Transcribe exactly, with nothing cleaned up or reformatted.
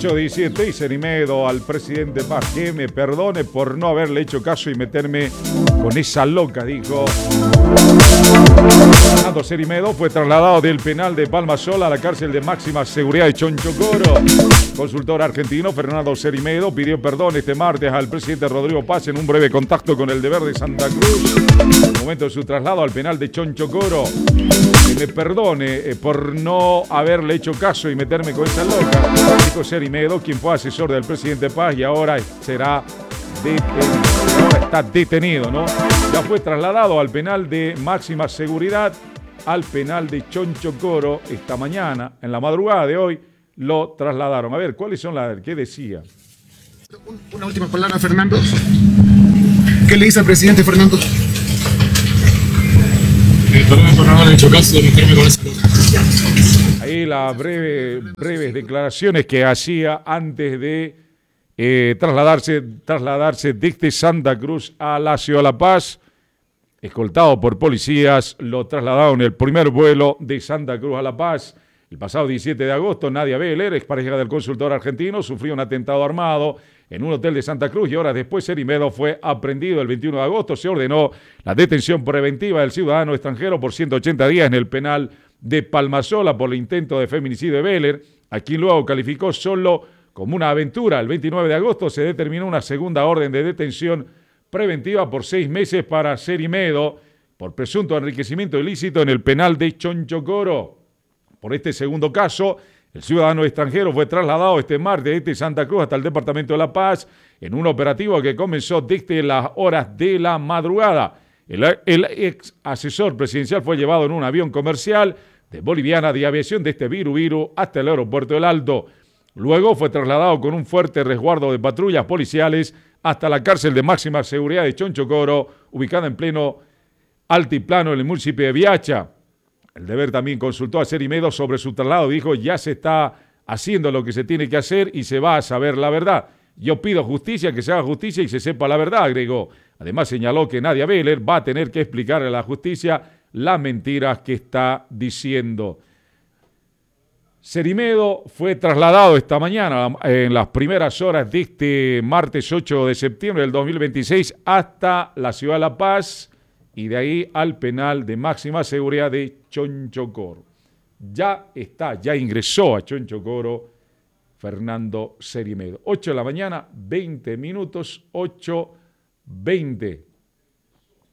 ocho diecisiete y Cerimedo al presidente Paz que me perdone por no haberle hecho caso y meterme con esa loca, dijo. Fernando Cerimedo fue trasladado del penal de Palmasola a la cárcel de máxima seguridad de Chonchocoro. Consultor argentino Fernando Cerimedo pidió perdón este martes al presidente Rodrigo Paz en un breve contacto con el deber de Santa Cruz. En el momento de su traslado al penal de Chonchocoro, que me perdone por no haberle hecho caso y meterme con esa loca, dijo Cerimedo, quien fue asesor del presidente Paz y ahora será detenido. Ahora está detenido, ¿no? Ya fue trasladado al penal de máxima seguridad, al penal de Chonchocoro esta mañana, en la madrugada de hoy, lo trasladaron. A ver, ¿cuáles son las? ¿Qué decía? Una última palabra, Fernando. ¿Qué le dice al presidente, Fernando? Eh, perdón por no haberle hecho caso de meterme con esa loca. Ahí las breve, breves declaraciones que hacía antes de eh, trasladarse, trasladarse desde Santa Cruz a la Ciudad de La Paz. Escoltado por policías, lo trasladaron en el primer vuelo de Santa Cruz a La Paz. El pasado diecisiete de agosto, Nadia Beller, expareja del consultor argentino, sufrió un atentado armado en un hotel de Santa Cruz y horas después Cerimedo fue aprehendido. El veintiuno de agosto se ordenó la detención preventiva del ciudadano extranjero por ciento ochenta días en el penal de Palmasola por el intento de feminicidio de Beller, a quien luego calificó solo como una aventura. El veintinueve de agosto se determinó una segunda orden de detención preventiva por seis meses para Cerimedo por presunto enriquecimiento ilícito en el penal de Chonchocoro. Por este segundo caso, el ciudadano extranjero fue trasladado este martes desde Santa Cruz hasta el departamento de La Paz en un operativo que comenzó desde las horas de la madrugada. El, el ex asesor presidencial fue llevado en un avión comercial de Boliviana de Aviación desde Viru Viru hasta el aeropuerto del Alto. Luego fue trasladado con un fuerte resguardo de patrullas policiales hasta la cárcel de máxima seguridad de Chonchocoro, ubicada en pleno altiplano en el municipio de Viacha. El deber también consultó a Cerimedo sobre su traslado. Dijo, ya se está haciendo lo que se tiene que hacer y se va a saber la verdad. Yo pido justicia, que se haga justicia y se sepa la verdad, agregó. Además señaló que Nadia Beller va a tener que explicarle a la justicia las mentiras que está diciendo. Cerimedo fue trasladado esta mañana en las primeras horas de este martes ocho de septiembre del dos mil veintiséis hasta la Ciudad de La Paz y de ahí al penal de máxima seguridad de Chonchocoro. Ya está, ya ingresó a Chonchocoro Fernando Cerimedo. ocho de la mañana, veinte minutos, ocho veinte.